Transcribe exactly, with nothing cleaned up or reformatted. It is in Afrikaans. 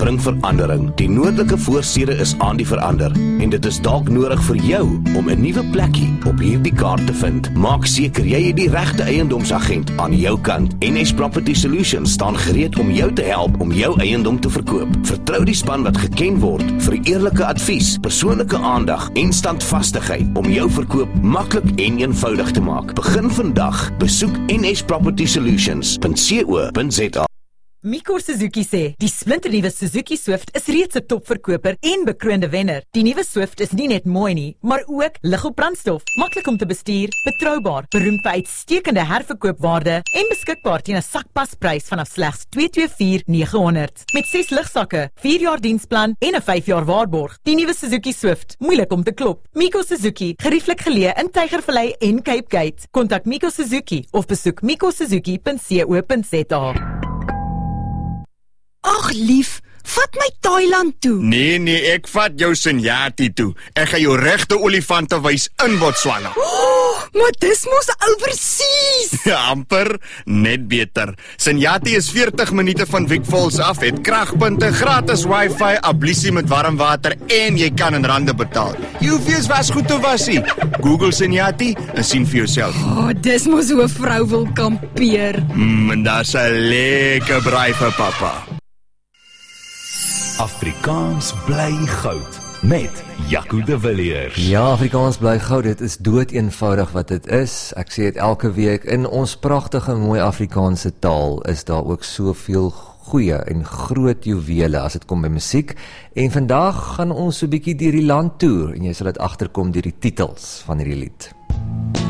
bring verandering. Die noordelike voorstede is aan die verander en dit is dalk nodig vir jou om 'n nuwe plekkie op hierdie kaart te vind. Maak seker jy het die regte eiendomsagent aan jou kant. N S Property Solutions staan gereed om jou te help om jou eiendom te verkoop. Vertrou die span wat geken word vir eerlike advies, persoonlike aandag en standvastigheid om jou verkoop maklik en eenvoudig te maak. Begin vandag. Besoek N S Property Solutions punt co punt za. Miko Suzuki sê, die splinternuwe Suzuki Swift is reeds 'n topverkoper en bekroonde wenner. Die nuwe Swift is nie net mooi nie, maar ook lig op brandstof, maklik om te bestuur, betroubaar, beroemd vir uitstekende herverkoopwaarde en beskikbaar teen 'n sakpasprys vanaf slegs twee twee vier nege honderd. Met ses ligsakke, vier jaar diensplan en 'n vyf jaar waarborg. Die nuwe Suzuki Swift, moeilik om te klop. Miko Suzuki, gerieflik geleë in Tygervallei en Cape Gate. Kontak Miko Suzuki of besoek miko suzuki punt co punt za. Ag lief, vat my Thailand toe. Nee, nee, ek vat jou Senyati toe. Ek gaan jou regte olifante wys in Botswana. Oh, maar dis mos overseas. Ja, amper, net beter. Senyati is veertig minute van Vic Falls af, het kragpunte, gratis wifi, ablusie met warm water en jy kan in rande betaal. Jy hoef eers was goed te wasie. Google Senyati en sien vir jouself. Oh, dis mos hoe 'n vrou wil kampeer. Mm, en daar's 'n lekker braai vir pappa. Afrikaans bly goud met Jaco de Villiers. Ja, Afrikaans bly goud, dit is dood eenvoudig wat dit is. Ek sê dit elke week, in ons pragtige mooi Afrikaanse taal is daar ook soveel goeie en groot juwele as dit kom by musiek. En vandag gaan ons so 'n bietjie deur die land toer en jy sal dit agterkom deur die titels van hierdie lied.